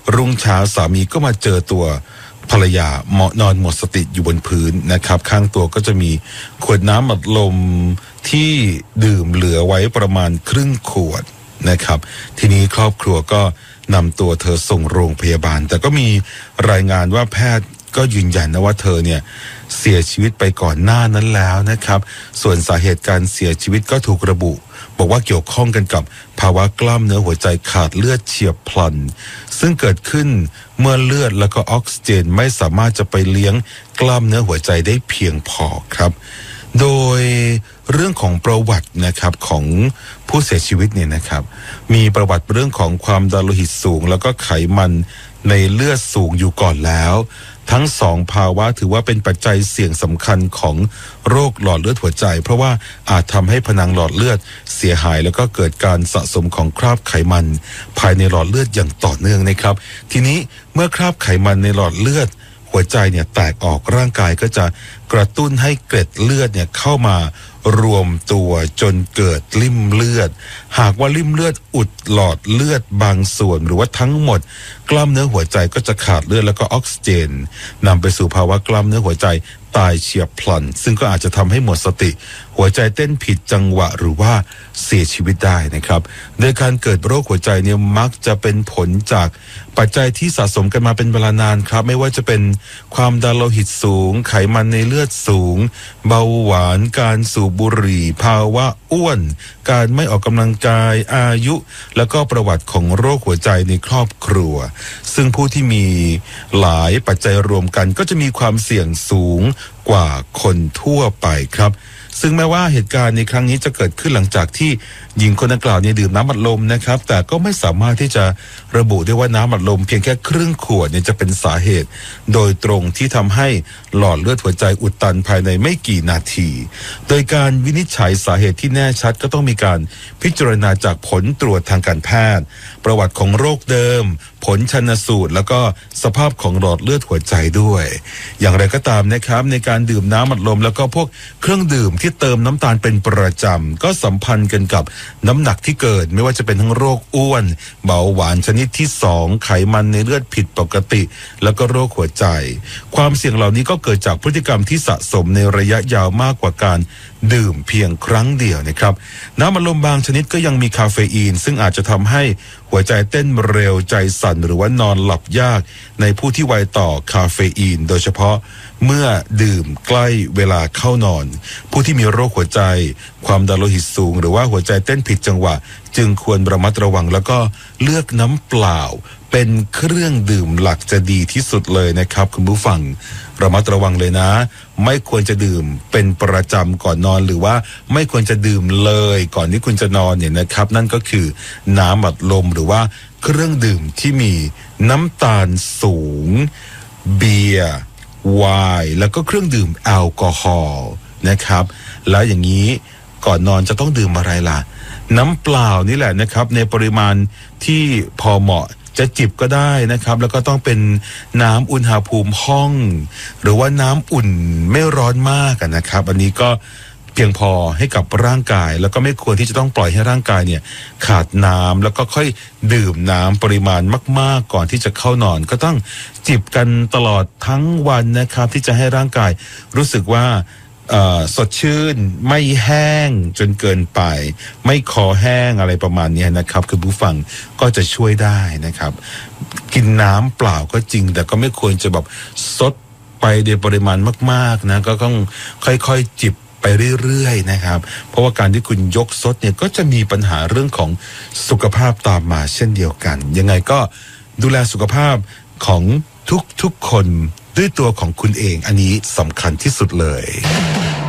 รุ่งเช้าสามีก็มาเจอตัวภรรยานอนหมดสติอยู่บนพื้นนะครับข้างตัวก็จะมีขวดน้ำอัดลมที่ดื่มเหลือไว้ประมาณครึ่งขวดนะครับทีนี้ครอบครัวก็นำตัวเธอส่งโรงพยาบาลแต่ก็มีรายงานว่าแพทย์ก็ยืนยันนะว่าเธอเนี่ยเสียชีวิตไปก่อนหน้านั้นแล้วนะครับส่วนสาเหตุการเสียชีวิตก็ถูกระบุบอกว่าเกี่ยวข้องกันกับภาวะกล้ามเนื้อหัวใจขาดเลือดเฉียบพลันซึ่งเกิดขึ้นเมื่อเลือดแล้วก็ออกซิเจนไม่สามารถจะไปเลี้ยงกล้ามเนื้อหัวใจได้เพียงพอครับโดยเรื่องของประวัตินะครับของผู้เสียชีวิตเนี่ยนะครับมีประวัติเรื่องของความดันโลหิตสูงแล้วก็ไขมันในเลือดสูงอยู่ก่อนแล้วทั้งสองภาวะถือว่าเป็นปัจจัยเสี่ยงสำคัญของโรคหลอดเลือดหัวใจเพราะว่าอาจทำให้ผนังหลอดเลือดเสียหายแล้วก็เกิดการสะสมของคราบไขมันภายในหลอดเลือดอย่างต่อเนื่องนะครับทีนี้เมื่อคราบไขมันในหลอดเลือดหัวใจเนี่ยแตกออกร่างกายก็จะกระตุ้นให้เกล็ดเลือดเนี่ยเข้ามารวมตัวจนเกิดริ่มเลือดหากว่าริ่มเลือดอุดหลอดเลือดบางส่วนหรือว่าทั้งหมดกล้ามเนื้อหัวใจก็จะขาดเลือดแล้วก็ออกซิเจนนำไปสู่ภาวะกล้ามเนื้อหัวใจตายเฉียบพลันซึ่งก็อาจจะทำให้หมดสติหัวใจเต้นผิดจังหวะหรือว่าเสียชีวิตได้นะครับโดยการเกิดโรคหัวใจเนี่ยมักจะเป็นผลจากปัจจัยที่สะสมกันมาเป็นเวลานานครับไม่ว่าจะเป็นความดันโลหิตสูงไขมันในเลือดสูงเบาหวานการสูบบุหรี่ภาวะอ้วนการไม่ออกกำลังกายอายุแล้วก็ประวัติของโรคหัวใจในครอบครัวซึ่งผู้ที่มีหลายปัจจัยรวมกันก็จะมีความเสี่ยงสูงกว่าคนทั่วไปครับซึ่งแม้ว่าเหตุการณ์ในครั้งนี้จะเกิดขึ้นหลังจากที่หญิงคนดังกล่าวเนี่ยดื่มน้ำอัดลมนะครับแต่ก็ไม่สามารถที่จะระบุได้ว่าน้ำอัดลมเพียงแค่ครึ่งขวดเนี่ยจะเป็นสาเหตุโดยตรงที่ทำให้หลอดเลือดหัวใจอุดตันภายในไม่กี่นาทีโดยการวินิจฉัยสาเหตุที่แน่ชัดก็ต้องมีการพิจารณาจากผลตรวจทางการแพทย์ประวัติของโรคเดิมผลชันสูตรแล้วก็สภาพของหลอดเลือดหัวใจด้วยอย่างไรก็ตามนะครับในการดื่มน้ำอัดลมแล้วก็พวกเครื่องดื่มที่เติมน้ำตาลเป็นประจำก็สัมพันธ์กันกับน้ำหนักที่เกิดไม่ว่าจะเป็นทั้งโรคอ้วนเบาหวานชนิดที่2ไขมันในเลือดผิดปกติแล้วก็โรคหัวใจความเสี่ยงเหล่านี้ก็เกิดจากพฤติกรรมที่สะสมในระยะยาวมากกว่าการดื่มเพียงครั้งเดียวนะครับน้ำอัดลมบางชนิดก็ยังมีคาเฟอีนซึ่งอาจจะทำให้หัวใจเต้นเร็วใจสั่นหรือว่านอนหลับยากในผู้ที่ไวต่อคาเฟอีนโดยเฉพาะเมื่อดื่มใกล้เวลาเข้านอนผู้ที่มีโรคหัวใจความดันโลหิตสูงหรือว่าหัวใจเต้นผิดจังหวะจึงควรระมัดระวังแล้วก็เลือกน้ำเปล่าเป็นเครื่องดื่มหลักจะดีที่สุดเลยนะครับคุณผู้ฟังระมัดระวังเลยนะไม่ควรจะดื่มเป็นประจำก่อนนอนหรือว่าไม่ควรจะดื่มเลยก่อนที่คุณจะนอนเนี่ยนะครับนั่นก็คือน้ำอัดลมหรือว่าเครื่องดื่มที่มีน้ำตาลสูงเบียร์ไวน์แล้วก็เครื่องดื่มแอลกอฮอล์นะครับแล้วอย่างนี้ก่อนนอนจะต้องดื่มอะไรล่ะน้ำเปล่านี่แหละนะครับในปริมาณที่พอเหมาะจะจิบก็ได้นะครับแล้วก็ต้องเป็นน้ำอุณหภูมิห้องหรือว่าน้ำอุ่นไม่ร้อนมากนะครับอันนี้ก็เพียงพอให้กับร่างกายแล้วก็ไม่ควรที่จะต้องปล่อยให้ร่างกายเนี่ยขาดน้ำแล้วก็ค่อยดื่มน้ำปริมาณมากๆก่อนที่จะเข้านอนก็ต้องจิบกันตลอดทั้งวันนะครับที่จะให้ร่างกายรู้สึกว่าสดชื่นไม่แห้งจนเกินไปไม่คอแห้งอะไรประมาณนี้นะครับคือผู้ฟังก็จะช่วยได้นะครับกินน้ำเปล่าก็จริงแต่ก็ไม่ควรจะแบบซดไปในปริมาณมากๆนะก็ต้องค่อยๆจิบไปเรื่อยๆนะครับเพราะว่าการที่คุณยกซดเนี่ยก็จะมีปัญหาเรื่องของสุขภาพตามมาเช่นเดียวกันยังไงก็ดูแลสุขภาพของทุกๆคนด้วยตัวของคุณเองอันนี้สำคัญที่สุดเลย